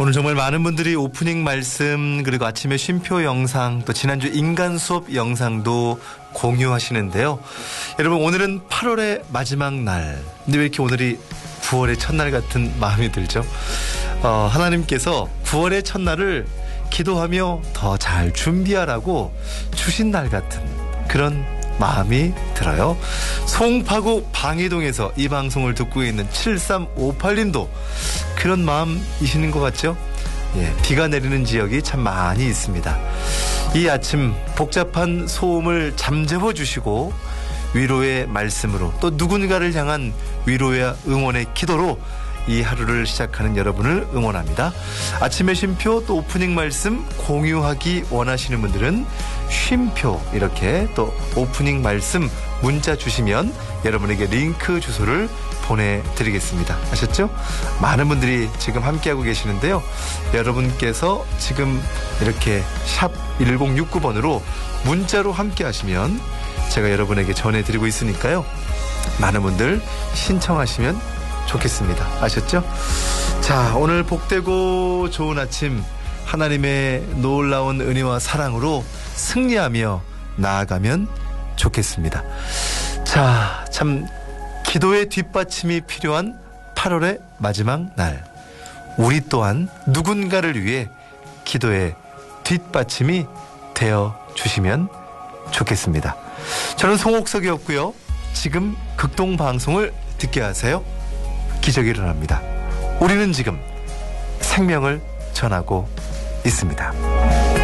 오늘 정말 많은 분들이 오프닝 말씀 그리고 아침에 쉼표 영상 또 지난주 인간 수업 영상도 공유하시는데요. 여러분 오늘은 8월의 마지막 날. 근데 왜 이렇게 오늘이 9월의 첫날 같은 마음이 들죠? 하나님께서 9월의 첫날을 기도하며 더 잘 준비하라고 주신 날 같은 그런 마음이 들어요. 송파구 방이동에서 이 방송을 듣고 있는 7358님도 그런 마음이시는 것 같죠? 예, 비가 내리는 지역이 참 많이 있습니다. 이 아침 복잡한 소음을 잠재워 주시고 위로의 말씀으로 또 누군가를 향한 위로와 응원의 기도로 이 하루를 시작하는 여러분을 응원합니다. 아침의 쉼표 또 오프닝 말씀 공유하기 원하시는 분들은 쉼표 이렇게 또 오프닝 말씀 문자 주시면 여러분에게 링크 주소를 보내드리겠습니다. 아셨죠? 많은 분들이 지금 함께하고 계시는데요. 여러분께서 지금 이렇게 샵 1069번으로 문자로 함께하시면 제가 여러분에게 전해드리고 있으니까요. 많은 분들 신청하시면 좋겠습니다. 아셨죠? 자, 오늘 복되고 좋은 아침 하나님의 놀라운 은혜와 사랑으로 승리하며 나아가면 좋겠습니다. 자, 참 기도의 뒷받침이 필요한 8월의 마지막 날. 우리 또한 누군가를 위해 기도의 뒷받침이 되어 주시면 좋겠습니다. 저는 송옥석이었고요. 지금 극동방송을 듣게 하세요. 기적이 일어납니다. 우리는 지금 생명을 전하고 있습니다.